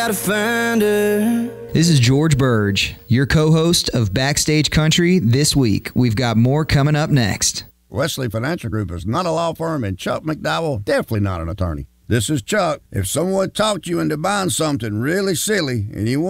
Gotta find her. This is George Burge, your co-host of Backstage Country. This week, we've got more coming up next. Wesley Financial Group is not a law firm, and Chuck McDowell, definitely not an attorney. This is Chuck. If someone talked you into buying something really silly and you want